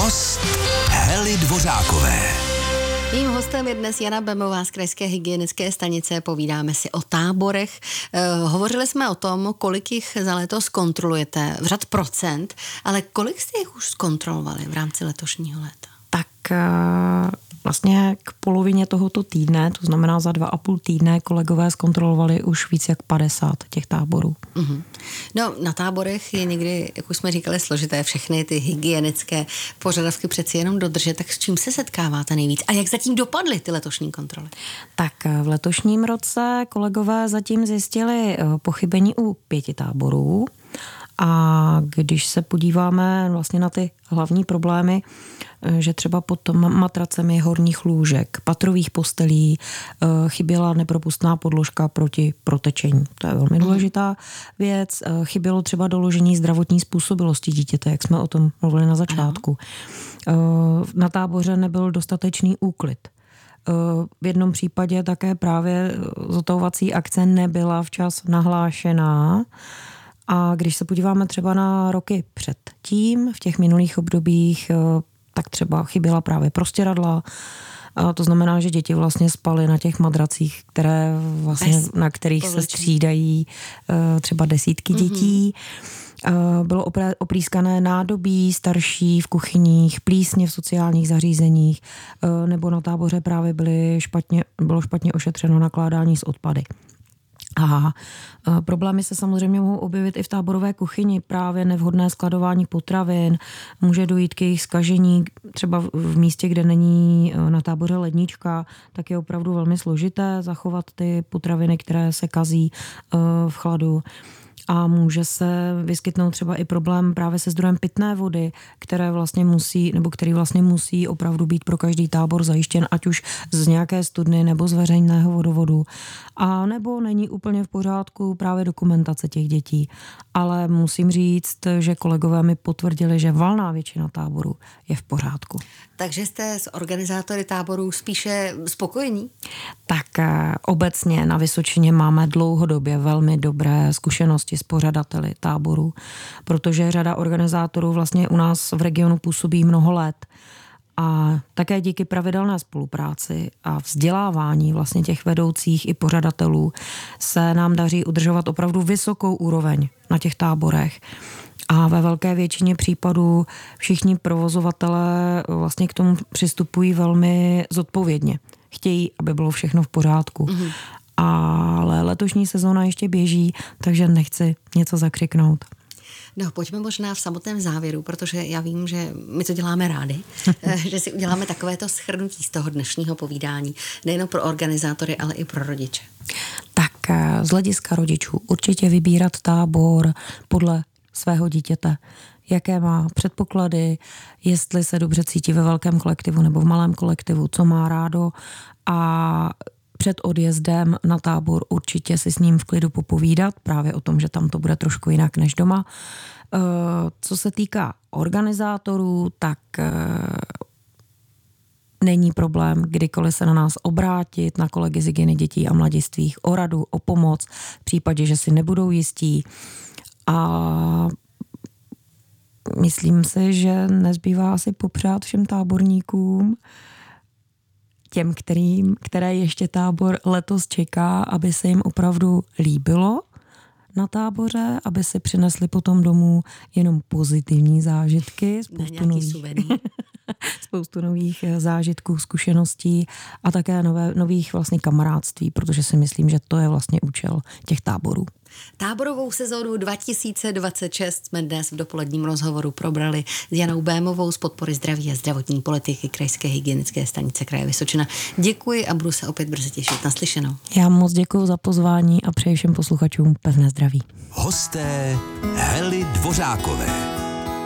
Host Hely Dvořákové. Mým hostem je dnes Jana Bemová z Krajské hygienické stanice. Povídáme si o táborech. Hovořili jsme o tom, kolik jich za letos kontrolujete, v řad procent, ale kolik jste jich už zkontrolovali v rámci letošního léta? Tak vlastně k polovině tohoto týdne, to znamená za 2,5 týdne, kolegové zkontrolovali už víc jak 50 těch táborů. Mm-hmm. No, na táborech je někdy, jak už jsme říkali, složité všechny ty hygienické požadavky přeci jenom dodržet. Tak s čím se setkáváte nejvíc? A jak zatím dopadly ty letošní kontroly? Tak v letošním roce kolegové zatím zjistili pochybení u 5 táborů. A když se podíváme vlastně na ty hlavní problémy, že třeba pod matracemi horních lůžek, patrových postelí chyběla nepropustná podložka proti protečení. To je velmi důležitá věc. Chybělo třeba doložení zdravotní způsobilosti dítěte, jak jsme o tom mluvili na začátku. Na táboře nebyl dostatečný úklid. V jednom případě také právě zotavovací akce nebyla včas nahlášená. A když se podíváme třeba na roky předtím, v těch minulých obdobích, tak třeba chyběla právě prostěradla. To znamená, že děti vlastně spaly na těch madracích, na kterých se střídají třeba desítky dětí. Bylo oprýskané nádobí starší v kuchyních, plísně v sociálních zařízeních, nebo na táboře právě bylo špatně ošetřeno nakládání s odpady. A problémy se samozřejmě mohou objevit i v táborové kuchyni, právě nevhodné skladování potravin, může dojít k jejich zkažení, třeba v místě, kde není na táboře lednička, tak je opravdu velmi složité zachovat ty potraviny, které se kazí v chladu. A může se vyskytnout třeba i problém právě se zdrojem pitné vody, který vlastně musí opravdu být pro každý tábor zajištěn, ať už z nějaké studny nebo z veřejného vodovodu. A nebo není úplně v pořádku právě dokumentace těch dětí. Ale musím říct, že kolegové mi potvrdili, že valná většina táborů je v pořádku. Takže jste s organizátory táborů spíše spokojení? Tak obecně na Vysočině máme dlouhodobě velmi dobré zkušenosti s pořadateli táborů, protože řada organizátorů vlastně u nás v regionu působí mnoho let. A také díky pravidelné spolupráci a vzdělávání vlastně těch vedoucích i pořadatelů se nám daří udržovat opravdu vysokou úroveň na těch táborech. A ve velké většině případů všichni provozovatelé vlastně k tomu přistupují velmi zodpovědně. Chtějí, aby bylo všechno v pořádku. Mm-hmm. Ale letošní sezóna ještě běží, takže nechci něco zakřiknout. No, pojďme možná v samotném závěru, protože já vím, že my to děláme rádi, že si uděláme takovéto shrnutí z toho dnešního povídání, nejen pro organizátory, ale i pro rodiče. Tak z hlediska rodičů určitě vybírat tábor podle svého dítěte, jaké má předpoklady, jestli se dobře cítí ve velkém kolektivu nebo v malém kolektivu, co má rádo, a před odjezdem na tábor určitě si s ním v klidu popovídat, právě o tom, že tam to bude trošku jinak než doma. Co se týká organizátorů, tak není problém kdykoliv se na nás obrátit, na kolegy z hygieny dětí a mladistvých, o radu, o pomoc, v případě, že si nebudou jistí. A myslím si, že nezbývá asi popřát všem táborníkům, těm, které ještě tábor letos čeká, aby se jim opravdu líbilo na táboře, aby si přinesli potom domů jenom pozitivní zážitky, spoustu nových zážitků, zkušeností a také nových vlastně kamarádství, protože si myslím, že to je vlastně účel těch táborů. Táborovou sezónu 2026 jsme dnes v dopoledním rozhovoru probrali s Janou Bémovou z podpory zdraví a zdravotní politiky Krajské hygienické stanice kraje Vysočina. Děkuji a budu se opět brzy těšit. Naslyšenou. Já moc děkuji za pozvání a přeji všem posluchačům pevné zdraví. Hosté Hely Dvořákové.